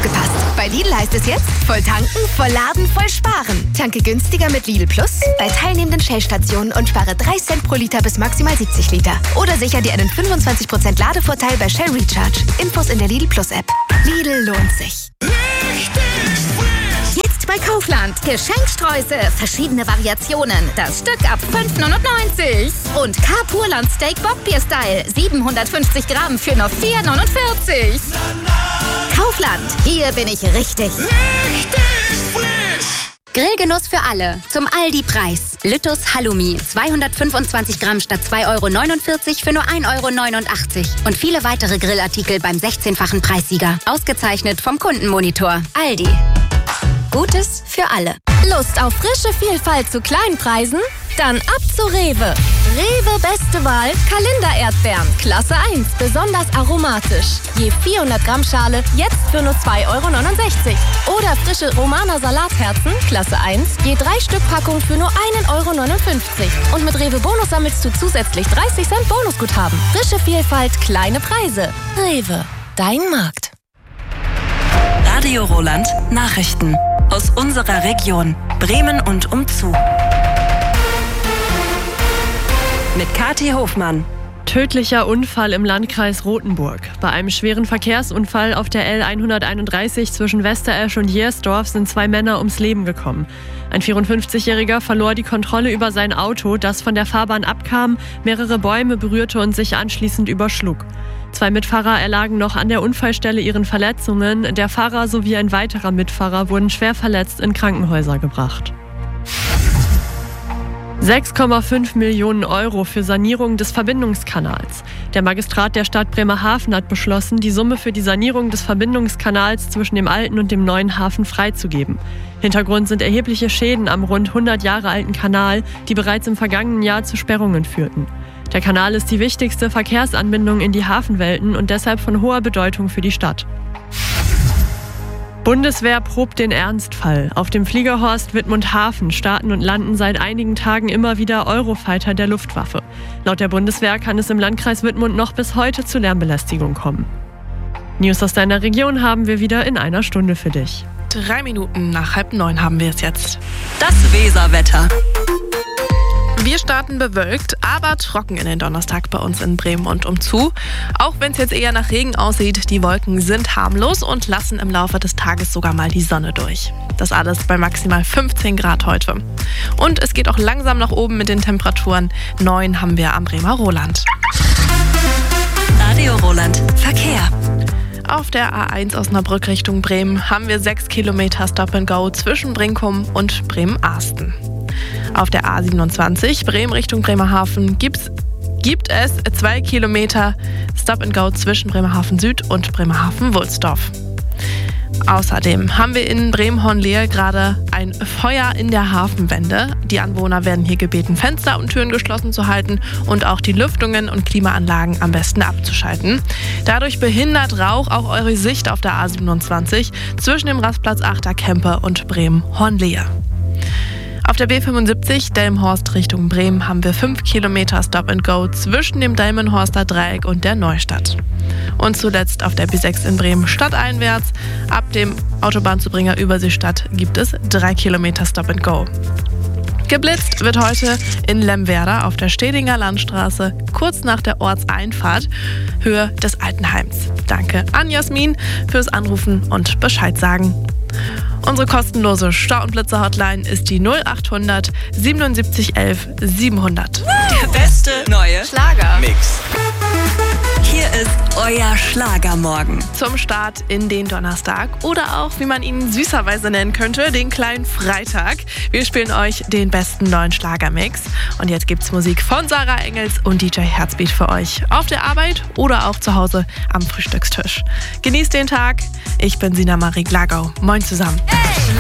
aufgepasst. Bei Lidl heißt es jetzt, voll tanken, voll laden, voll sparen. Tanke günstiger mit Lidl Plus bei teilnehmenden Shell-Stationen und spare 3 Cent pro Liter bis maximal 70 Liter. Oder sicher dir einen 25% Ladevorteil bei Shell Recharge. Infos in der Lidl Plus App. Lidl lohnt sich. Jetzt bei Kaufland. Geschenksträuße, verschiedene Variationen. Das Stück ab 5,99. Und Carpurland Steak Bockbier-Style. 750 Gramm für nur 4,49. Kaufland. Hier bin ich richtig. Grillgenuss für alle. Zum Aldi-Preis. Lüttus Halloumi. 225 Gramm statt 2,49 € für nur 1,89 €. Und viele weitere Grillartikel beim 16-fachen Preissieger. Ausgezeichnet vom Kundenmonitor. Aldi. Gutes für alle. Lust auf frische Vielfalt zu kleinen Preisen? Dann ab zu Rewe. Rewe beste Wahl, Kalender-Erdbeeren, Klasse 1, besonders aromatisch. Je 400 Gramm Schale, jetzt für nur 2,69 €. Oder frische Romaner Salatherzen, Klasse 1, je 3 Stück Packung für nur 1,59 €. Und mit Rewe Bonus sammelst du zusätzlich 30 Cent Bonusguthaben. Frische Vielfalt, kleine Preise. Rewe, dein Markt. Radio Roland Nachrichten aus unserer Region, Bremen und umzu. Mit Kathi Hofmann. Tödlicher Unfall im Landkreis Rothenburg. Bei einem schweren Verkehrsunfall auf der L131 zwischen Westeresch und Jersdorf sind 2 Männer ums Leben gekommen. Ein 54-Jähriger verlor die Kontrolle über sein Auto, das von der Fahrbahn abkam, mehrere Bäume berührte und sich anschließend überschlug. 2 Mitfahrer erlagen noch an der Unfallstelle ihren Verletzungen. Der Fahrer sowie ein weiterer Mitfahrer wurden schwer verletzt in Krankenhäuser gebracht. 6,5 Millionen € für Sanierung des Verbindungskanals. Der Magistrat der Stadt Bremerhaven hat beschlossen, die Summe für die Sanierung des Verbindungskanals zwischen dem alten und dem neuen Hafen freizugeben. Hintergrund sind erhebliche Schäden am rund 100 Jahre alten Kanal, die bereits im vergangenen Jahr zu Sperrungen führten. Der Kanal ist die wichtigste Verkehrsanbindung in die Hafenwelten und deshalb von hoher Bedeutung für die Stadt. Bundeswehr probt den Ernstfall. Auf dem Fliegerhorst Wittmund-Hafen starten und landen seit einigen Tagen immer wieder Eurofighter der Luftwaffe. Laut der Bundeswehr kann es im Landkreis Wittmund noch bis heute zu Lärmbelästigung kommen. News aus deiner Region haben wir wieder in einer Stunde für dich. 3 Minuten nach 8:30 haben wir es jetzt. Das Weserwetter. Wir starten bewölkt, aber trocken in den Donnerstag bei uns in Bremen und umzu. Auch wenn es jetzt eher nach Regen aussieht, die Wolken sind harmlos und lassen im Laufe des Tages sogar mal die Sonne durch. Das alles bei maximal 15 Grad heute. Und es geht auch langsam nach oben mit den Temperaturen. 9 haben wir am Bremer Roland. Radio Roland Verkehr. Auf der A1 Osnabrück Richtung Bremen haben wir 6 Kilometer Stop and Go zwischen Brinkum und Bremen-Arsten. Auf der A27 Bremen Richtung Bremerhaven gibt es 2 Kilometer Stop and Go zwischen Bremerhaven Süd und Bremerhaven Wulsdorf. Außerdem haben wir in Bremen-Hornlehe gerade ein Feuer in der Hafenwende. Die Anwohner werden hier gebeten, Fenster und Türen geschlossen zu halten und auch die Lüftungen und Klimaanlagen am besten abzuschalten. Dadurch behindert Rauch auch eure Sicht auf der A27 zwischen dem Rastplatz Achterkempe und Bremen-Hornlehe. Auf der B75 Delmenhorst Richtung Bremen haben wir 5 Kilometer Stop and Go zwischen dem Delmenhorster Dreieck und der Neustadt. Und zuletzt auf der B6 in Bremen stadteinwärts. Ab dem Autobahnzubringer Überseestadt gibt es 3 Kilometer Stop and Go. Geblitzt wird heute in Lemwerder auf der Stedinger Landstraße, kurz nach der Ortseinfahrt, Höhe des Altenheims. Danke an Jasmin fürs Anrufen und Bescheid sagen. Unsere kostenlose Stau- und Blitzer-Hotline ist die 0800 77 11 700. Der beste neue Schlager-Mix. Hier ist euer Schlagermorgen. Zum Start in den Donnerstag oder auch, wie man ihn süßerweise nennen könnte, den kleinen Freitag. Wir spielen euch den besten neuen Schlagermix. Und jetzt gibt's Musik von Sarah Engels und DJ Herzbeat für euch. Auf der Arbeit oder auch zu Hause am Frühstückstisch. Genießt den Tag. Ich bin Sina Marie Glagau. Moin zusammen. Hey!